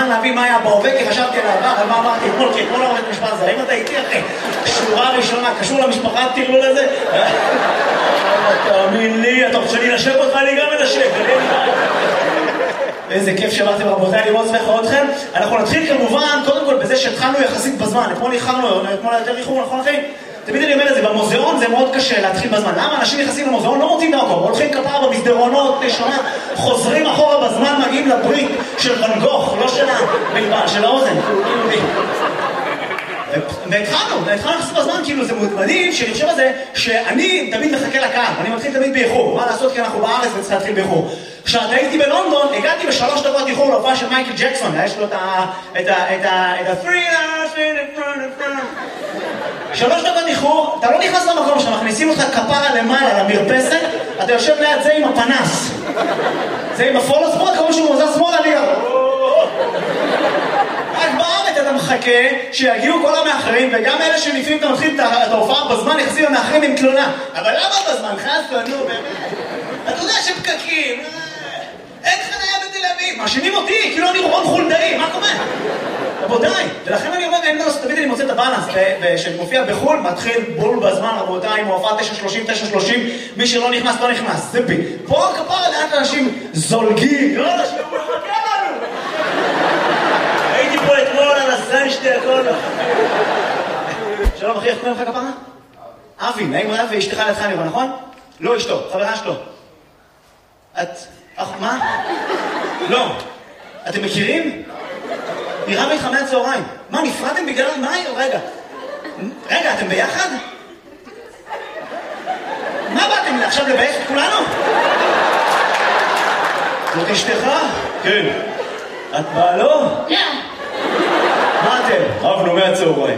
זמן להבין מה היה בהווה, כי חשבתי על העבר, על מה אמרתי אתמול, כי אתמול אמרתי את המשפט הזה. האם אתה איתי, אחי? שורה ראשונה, קשור למשפחה, תראו לזה? תאמין לי, אתה רוצה להינשק אותך, אני גם מנשק. איזה כיף שבאתם רבותיי לראות ואיכו אתכם. אנחנו נתחיל כמובן, קודם כל בזה שהתחלנו יחסית בזמן. אתמול יותר איחור, נכון אחי? תמיד אני אומר את זה, במוזיאון זה מאוד קשה להתחיל בזמן. למה? אנשים נכנסים למוזיאון, לא מוצאים דרכו, הולכים כפרה במסדרונות, נשמה, חוזרים אחורה בזמן, מגיעים לברית של ואן גוך, לא של הבלבן, של האוזן. והתחלנו לחסות בזמן, כאילו זה מדהים שאני חושב על זה שאני תמיד מחכה לקהל, אני מתחיל תמיד באיחור, מה לעשות כי אנחנו בארץ וצריך להתחיל באיחור. כשהייתי בלונדון, הגעתי ב3 דקות איחור להופעה של מייקל ג'קסון, יש לו את ה-3 דקות איחור, אתה לא נכנס למקום שמכניסים אותך כפרה למעלה למרפסת, אתה יושב ליד זה עם הפנס, זה עם הפולו ספורט, כמו שהוא מוזר שמאלה ליד. רק בארץ אתה מחכה שיגיעו כל המאחרים, וגם אלה שלפעמים אתה מתחיל את ההופעה בזמן, יחזיר המאחרים עם תלונה. אבל למה בזמן? חסו, נו באמת. אתה יודע שפקקים, אין חניה בתל אביב, מאשימים אותי, כאילו אני רון חולדאי, מה קורה? רבותיי, ולכן אני אומר, אין דרוס, תמיד אני מוצא את הבאלנס, שמופיע בחול, מתחיל בול בזמן, רבותיי, עם הופעה 9:30, מי שלא נכנס, לא נכנס, זה בי. פה כפרה לאט אנשים זולגים, לא אנשים, הוא מחכה לנו. הייתי פה אתמול על הסן שתי הכל. שלום אחי, איך קוראים לך כפרה? אבי, נעים מאוד, ואשתך לידך נראה, נכון? לא אשתו, חברה שלו. את... מה? לא. אתם מכירים? נראה לי חמי הצהריים. מה, נפרדתם בגלל מה? רגע, אתם ביחד? מה באתם עכשיו לבייש את כולנו? זאת אשתך? כן. את בעלו? לא. מה אתם? רבנו מהצהריים.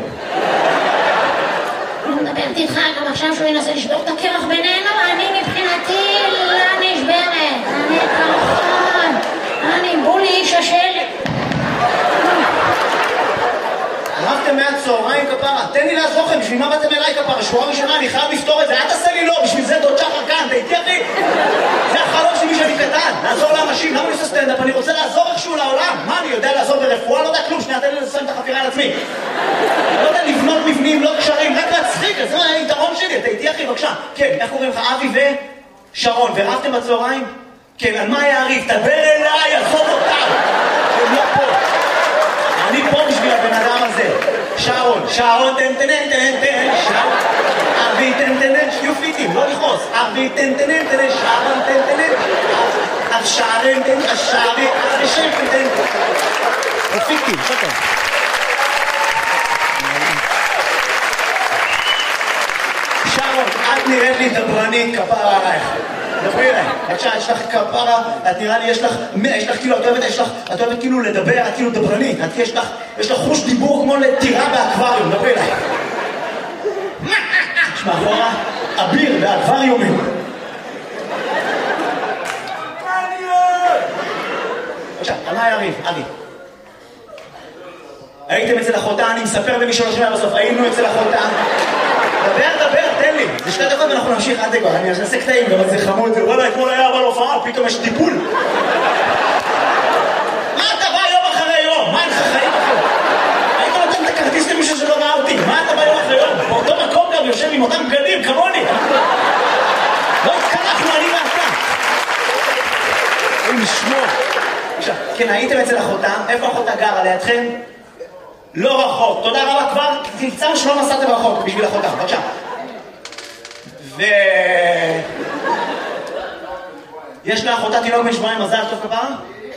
הוא מדברת איתך גם עכשיו שהוא ינסה לשבור את הקרח בינינו, אני מבחינתי לא נשברת. אני כרחון. אני בולי איש השל. רבתם מהצהריים כפרה, תן לי לעזור לכם, בשביל מה באתם אליי כפרה? שבועה ראשונה, אני חייב לפתור את זה, אל תעשה לי לא, בשביל זה דוד שחר כאן, אתה איתי אחי? זה החלום שלי שאני קטן, לעזור לאנשים, למה אני עושה סטנדאפ? אני רוצה לעזור איכשהו לעולם. מה, אני יודע לעזור ברפואה? לא יודע כלום, שנייה, תן לי לסיים את החפירה על עצמי. לא יודע לבנות מבנים, לא קשרים, רק להצחיק, זה היתרון שלי, אתה איתי אחי, בבקשה. כן, איך קוראים לך? אבי ושרון, ורבתם בצהריים? כן, על מה היה הריב? תדבר אליי, עזוב אותם. הם לא פה. אני פה בשביל הבן אדם הזה. שרון, תן, אבי, תן, שיהיו פיטים, לא לכעוס. אבי, תן, שרון, תן, השערים, השערים, תן. פיטים, שקר. שרון, את נראית לי דברנית כפרה עלייך. דברי אליי, בבקשה, יש לך כפרה, את נראה לי, יש לך כאילו, את אוהבת כאילו לדבר, את כאילו דברנית, יש לך חוש דיבור כמו לטירה באקווריום, דברי אליי. יש מאחורה אביר באקווריומים. בבקשה, על מה היה ריב? אבי. הייתם אצל אחותה, אני מספר למי שלא שומע בסוף, היינו אצל אחותה. דבר, תן לי. זה 2 דקות ואנחנו נמשיך עד דקות. אני אעשה קטעים, גם זה חמוד. וואלה, אתמול היה אבל הופעה, פתאום יש טיפול. מה אתה בא יום אחרי יום? מה אין לך חיים אחרי? היית נותן את הכרטיס למישהו שלא ראה אותי. מה אתה בא יום אחרי יום? באותו מקום גם יושב עם אותם בגדים, כמוני. לא התקלחנו, אני ואתה. אין לשמור. כן, הייתם אצל אחותה. איפה אחותה גרה? לידכם? לא רחוק. תודה רבה, כבר תמצא שלא נסעתם רחוק בשביל אחותה. בבקשה. יש לאחותה תינוק בן 7 מזל טוב כפרה?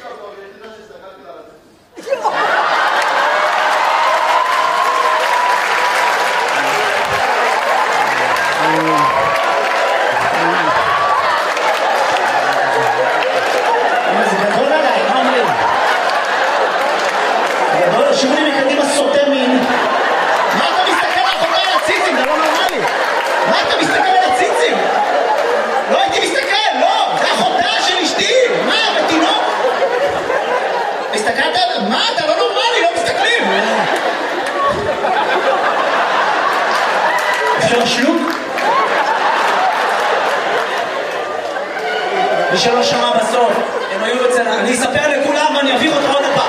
זה גדול עליי, מה אומרים? גדול, שירו לי מקדימה סוטה מין. מה אתה מסתכל על אחותה על הציצים? זה לא נורמלי. מה אתה מסתכל על הציצים? לא הייתי מסתכל, לא! זה אחותה של אשתי! מה, בתינוק? הסתכלת על... מה, אתה לא נורמלי, לא מסתכלים! אפשר שלוק? מי שלא שמע בסוף, הם היו אצל... אני אספר לכולם ואני אביך אותך עוד הפעם.